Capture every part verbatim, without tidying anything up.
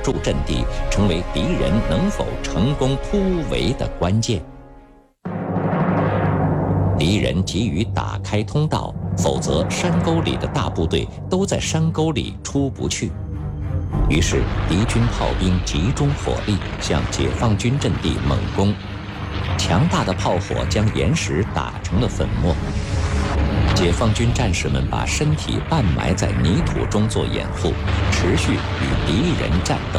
住阵地，成为敌人能否成功突围的关键。敌人急于打开通道，否则山沟里的大部队都在山沟里出不去。于是敌军炮兵集中火力向解放军阵地猛攻，强大的炮火将岩石打成了粉末。解放军战士们把身体半埋在泥土中做掩护，持续与敌人战斗。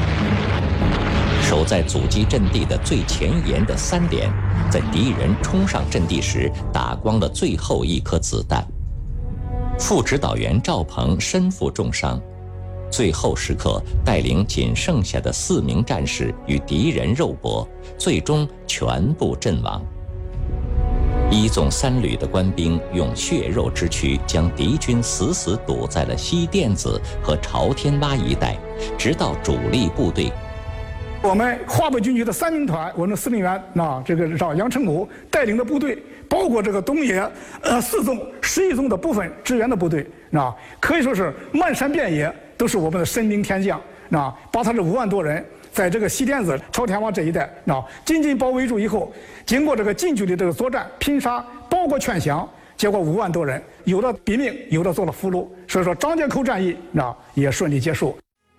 守在阻击阵地的最前沿的三连，在敌人冲上阵地时打光了最后一颗子弹。副指导员赵鹏身负重伤，最后时刻带领仅剩下的四名战士与敌人肉搏，最终全部阵亡。一纵三旅的官兵用血肉之躯将敌军死死堵在了西甸子和朝天洼一带，直到主力部队。 我们华北军区的三兵团，我们的司令员啊，这个叫杨成武带领的部队，包括这个东野、呃四纵、十一纵的部分支援的部队，啊，可以说是漫山遍野都是我们的神兵天将，啊，把他这五万多人在这个西甸子、朝天洼这一带，啊，紧紧包围住以后，经过这个近距离这个作战、拼杀，包括劝降，结果五万多人有的毙命，有的做了俘虏，所以说张家口战役啊也顺利结束。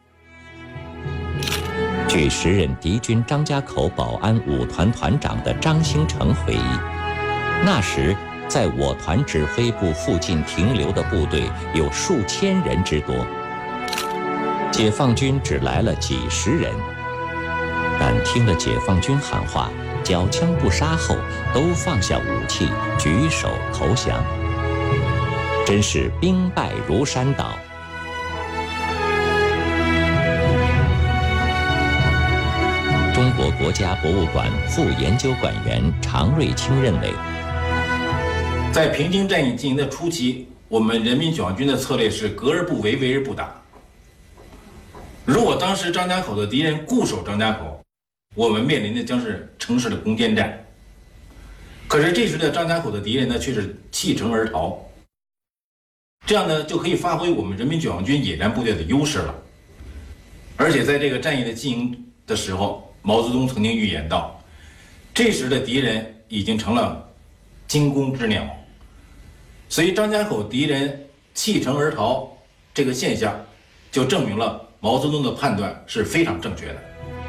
据时任敌军张家口保安五团团长的张兴成回忆，那时在我团指挥部附近停留的部队有数千人之多，解放军只来了几十人，但听了解放军喊话，缴枪不杀后，都放下武器，举手投降，真是兵败如山倒。中国国家博物馆副研究馆员常瑞清认为， 在平津战役进行的初期，我们人民解放军的策略是隔而不围，围而不打。如果当时张家口的敌人固守张家口，我们面临的将是城市的攻坚战。可是这时的张家口的敌人呢，却是弃城而逃，这样呢就可以发挥我们人民解放军野战部队的优势了。而且在这个战役的进行的时候，毛泽东曾经预言到，这时的敌人已经成了惊弓之鸟，所以张家口敌人弃城而逃这个现象，就证明了毛泽东的判断是非常正确的。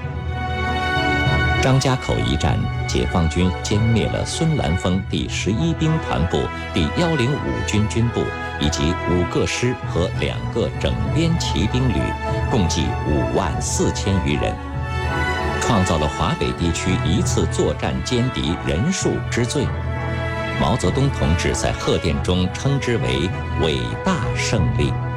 张家口一战，解放军歼灭了孙兰峰第十一兵团部第幺零五军军部以及五个师和两个整编骑兵旅，共计五万四千余人，创造了华北地区一次作战歼敌人数之最。毛泽东同志在贺电中称之为伟大胜利。